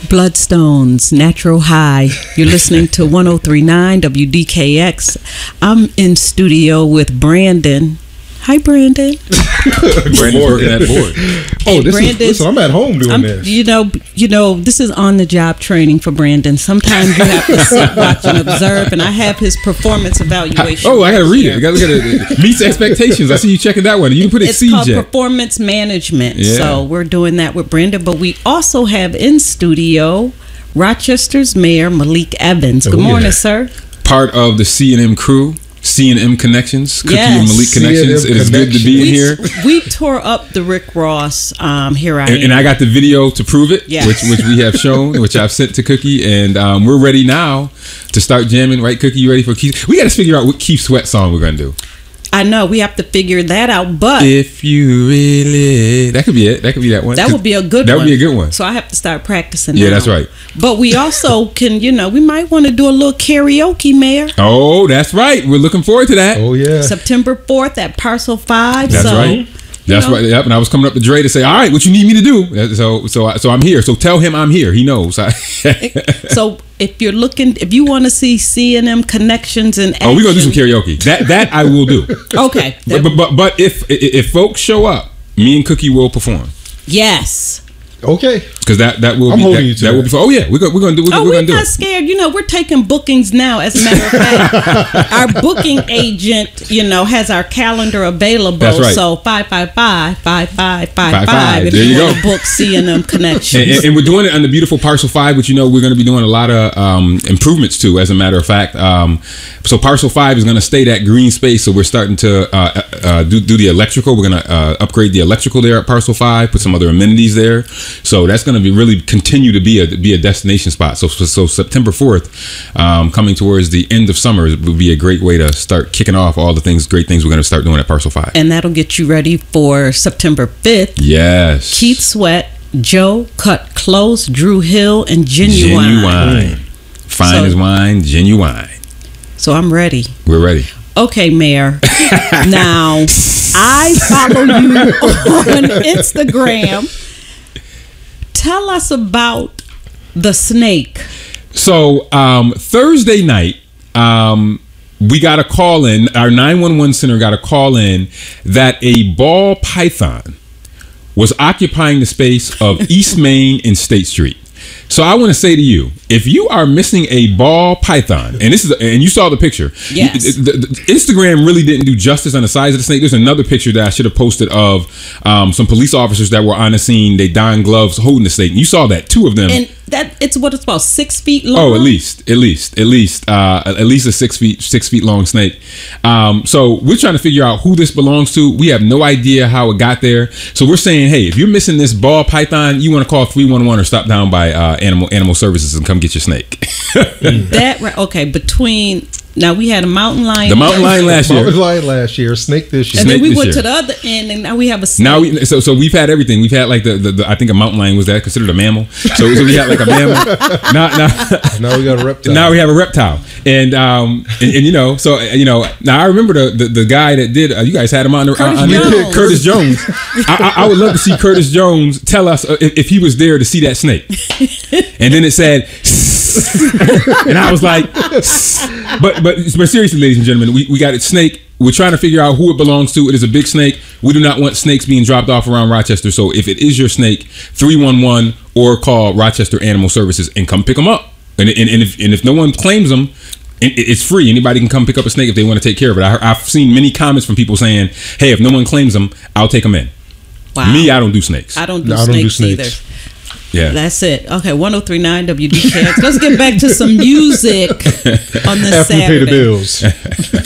Bloodstones, Natural High. You're listening to 103.9 WDKX. I'm in studio with Brandon. Hi, Brandon. Brandon's working that board. Oh, listen, I'm at home doing this. You know, this is on the job training for Brandon. Sometimes you have to sit, watch, and observe, and I have his performance evaluation. I gotta read it. I gotta look at it. Meets expectations. I see you checking that one. You put it. It's called performance management. Yeah. So we're doing that with Brandon, but we also have in studio Rochester's Mayor Malik Evans. Good morning, sir. Part of the C&M crew. C&M Connections, Cookie and Malik Connections. It is good to be in here. We tore up the Rick Ross. Here I am, and I got the video to prove it, which we have shown, which I've sent to Cookie, and we're ready now to start jamming. Right, Cookie? You ready for Keith? We got to figure out what Keith Sweat song we're gonna do. I know we have to figure that out, but if you really, that could be it. That could be that one. That would be a good one. That would be a good one. So I have to start practicing. Yeah, now. That's right. But we also can, we might want to do a little karaoke, Mayor. Oh, that's right. We're looking forward to that. Oh yeah, September 4th at Parcel 5. That's right. That's right. Yep. And I was coming up to Dre to say, all right, what you need me to do? So I'm here. So tell him I'm here. He knows. So if you want to see C&M Connections and we're gonna do some karaoke. That I will do. Okay. But if folks show up, me and Cookie will perform. Yes. Okay. Because that will I'm be holding you to that will be fun. Oh yeah, we're gonna do. We're not scared. We're taking bookings now. As a matter of fact, our booking agent, has our calendar available. That's right. So 555-5555. There If you you go. want to book C&M Connections. And we're doing it on the beautiful Parcel 5, which we're going to be doing a lot of improvements to. As a matter of fact, so Parcel 5 is going to stay that green space. So we're starting to do the electrical. We're going to upgrade the electrical there at Parcel 5. Put some other amenities there. So that's going to be really continue to be a destination spot. So September 4th, coming towards the end of summer, would be a great way to start kicking off all the great things we're going to start doing at Parcel 5. And that'll get you ready for September 5th. Yes. Keith Sweat, Joe Cut Close, Drew Hill, and Genuine. Fine as wine, genuine. So I'm ready. We're ready. Okay, Mayor. Now, I follow you on Instagram. Tell us about the snake. So Thursday night, we got a call in. Our 911 center got a call in that a ball python was occupying the space of East Main and State Street. So I want to say to you, if you are missing a ball python, and you saw the picture, yes. the Instagram really didn't do justice on the size of the snake. There's another picture that I should have posted of some police officers that were on the scene. They donned gloves holding the snake. And you saw that, two of them. And it's about 6 feet long. Oh, at least a 6 feet long snake. So we're trying to figure out who this belongs to. We have no idea how it got there. So we're saying, hey, if you're missing this ball python, you want to call 311 or stop down by Animal Services and come get your snake. Now we had a mountain lion. The mountain lion last year. Mountain lion last year. Snake this year. And then we went to the other end, and now we have a snake. So we've had everything. We've had like the I think a mountain lion was that considered a mammal. So we had like a mammal. Now we got a reptile. Now we have a reptile. And now I remember the guy that did. You guys had him on Curtis Jones. I would love to see Curtis Jones tell us if he was there to see that snake. And then it said. And I was like, but seriously, ladies and gentlemen, we got a snake. We're trying to figure out who it belongs to. It is a big snake. We do not want snakes being dropped off around Rochester. So if it is your snake, 311 or call Rochester Animal Services and come pick them up. And if no one claims them, it's free. Anybody can come pick up a snake if they want to take care of it. I've seen many comments from people saying, hey, if no one claims them, I'll take them in. Wow. Me, I don't do snakes. I don't do snakes either. Yeah. That's it. Okay, 103.9 WDKX. Let's get back to some music on this After Saturday. we pay the bills.